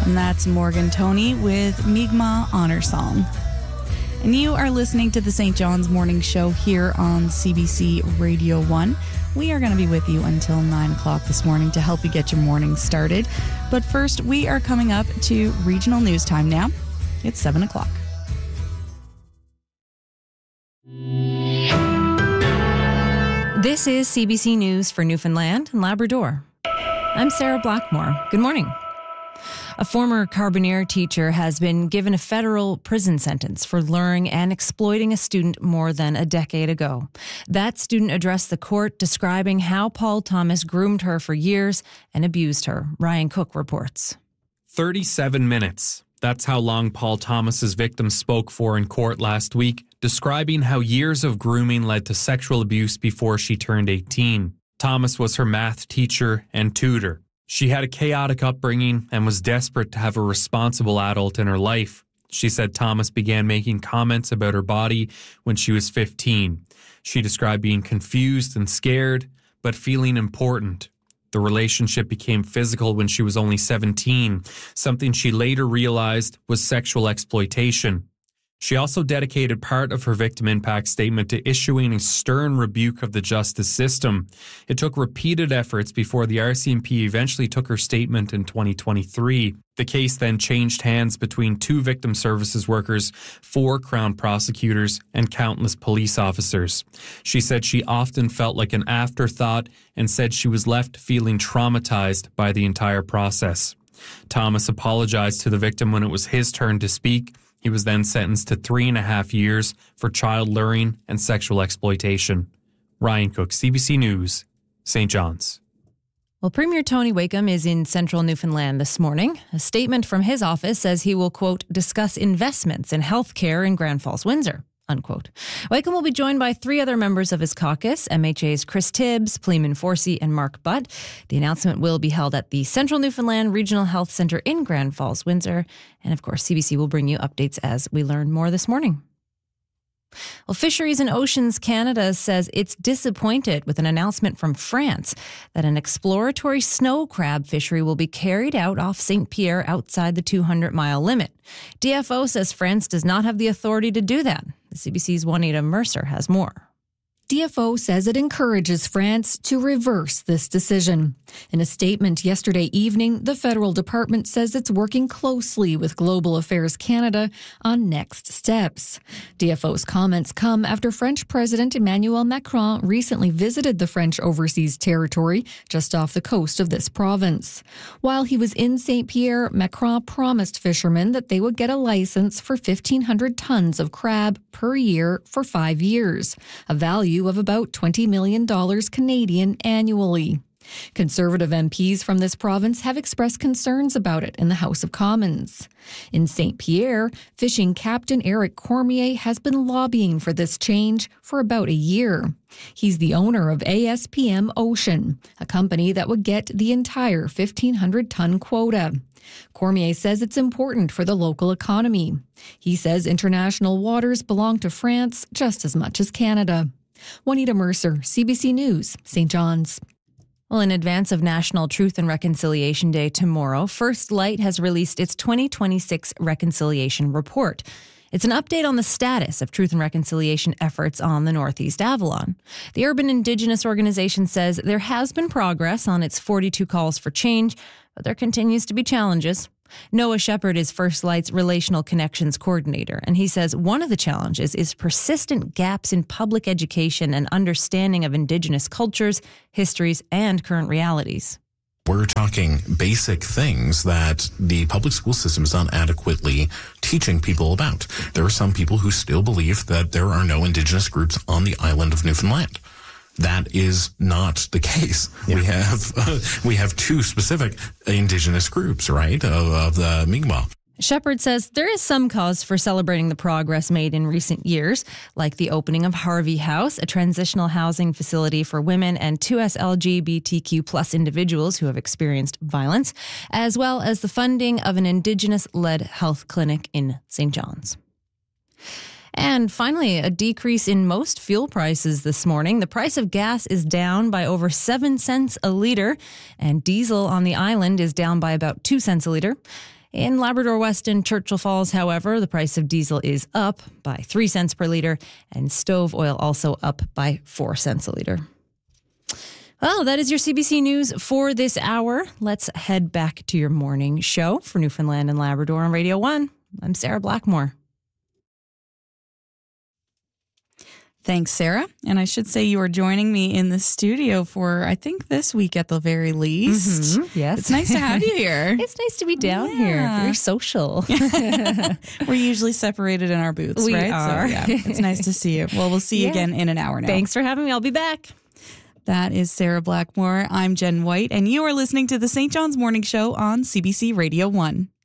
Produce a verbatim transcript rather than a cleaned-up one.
And that's Morgan Toney with Mi'kmaq Honor Song. And you are listening to the Saint John's Morning Show here on C B C Radio one. We are going to be with you until nine o'clock this morning to help you get your morning started. But first, we are coming up to regional news time now. It's seven o'clock. This is C B C News for Newfoundland and Labrador. I'm Sarah Blackmore. Good morning. A former Carbonear teacher has been given a federal prison sentence for luring and exploiting a student more than a decade ago. That student addressed the court describing how Paul Thomas groomed her for years and abused her. Ryan Cook reports. thirty-seven minutes. That's how long Paul Thomas's victim spoke for in court last week, describing how years of grooming led to sexual abuse before she turned eighteen. Thomas was her math teacher and tutor. She had a chaotic upbringing and was desperate to have a responsible adult in her life. She said Thomas began making comments about her body when she was fifteen. She described being confused and scared, but feeling important. The relationship became physical when she was only seventeen, something she later realized was sexual exploitation. She also dedicated part of her victim impact statement to issuing a stern rebuke of the justice system. It took repeated efforts before the R C M P eventually took her statement in twenty twenty-three. The case then changed hands between two victim services workers, four Crown prosecutors, and countless police officers. She said she often felt like an afterthought and said she was left feeling traumatized by the entire process. Thomas apologized to the victim when it was his turn to speak. He was then sentenced to three and a half years for child luring and sexual exploitation. Ryan Cook, C B C News, Saint John's. Well, Premier Tony Wakeham is in central Newfoundland this morning. A statement from his office says he will, quote, discuss investments in healthcare in Grand Falls, Windsor, unquote. Wakeham will be joined by three other members of his caucus, M H A's Chris Tibbs, Pleeman Forsey, and Mark Butt. The announcement will be held at the Central Newfoundland Regional Health Centre in Grand Falls, Windsor. And of course, C B C will bring you updates as we learn more this morning. Well, Fisheries and Oceans Canada says it's disappointed with an announcement from France that an exploratory snow crab fishery will be carried out off Saint Pierre outside the two hundred mile limit. D F O says France does not have the authority to do that. The C B C's Juanita Mercer has more. D F O says it encourages France to reverse this decision. In a statement yesterday evening, the federal department says it's working closely with Global Affairs Canada on next steps. D F O's comments come after French President Emmanuel Macron recently visited the French overseas territory just off the coast of this province. While he was in Saint Pierre, Macron promised fishermen that they would get a license for fifteen hundred tons of crab per year for five years, a value of about twenty million dollars Canadian annually. Conservative M Ps from this province have expressed concerns about it in the House of Commons. In Saint Pierre, fishing captain Eric Cormier has been lobbying for this change for about a year. He's the owner of A S P M Ocean, a company that would get the entire fifteen hundred ton quota. Cormier says it's important for the local economy. He says international waters belong to France just as much as Canada. Juanita Mercer, C B C News, Saint John's. Well, in advance of National Truth and Reconciliation Day tomorrow, First Light has released its twenty twenty-six Reconciliation Report. It's an update on the status of truth and reconciliation efforts on the Northeast Avalon. The Urban Indigenous organization says there has been progress on its forty-two calls for change, but there continues to be challenges. Noah Shepard is First Light's Relational Connections Coordinator, and he says one of the challenges is persistent gaps in public education and understanding of Indigenous cultures, histories, and current realities. We're talking basic things that the public school system is not adequately teaching people about. There are some people who still believe that there are no Indigenous groups on the island of Newfoundland. That is not the case. Yeah. We have uh, we have two specific Indigenous groups, right, of, of the Mi'kmaq. Shepard says there is some cause for celebrating the progress made in recent years, like the opening of Harvey House, a transitional housing facility for women and two L G B T Q plus individuals who have experienced violence, as well as the funding of an Indigenous-led health clinic in Saint John's. And finally, a decrease in most fuel prices this morning. The price of gas is down by over seven cents a litre, and diesel on the island is down by about two cents a litre. In Labrador West and Churchill Falls, however, the price of diesel is up by three cents per litre, and stove oil also up by four cents a litre. Well, that is your C B C News for this hour. Let's head back to your morning show for Newfoundland and Labrador on Radio one. I'm Sarah Blackmore. Thanks, Sarah. And I should say you are joining me in the studio for, I think, this week at the very least. Mm-hmm. Yes. It's nice to have you here. It's nice to be down Yeah. here. Very social. We're usually separated in our booths, We right? are. So, yeah, it's nice to see you. Well, we'll see you Yeah. again in an hour now. Thanks for having me. I'll be back. That is Sarah Blackmore. I'm Jen White, and you are listening to the Saint John's Morning Show on C B C Radio one.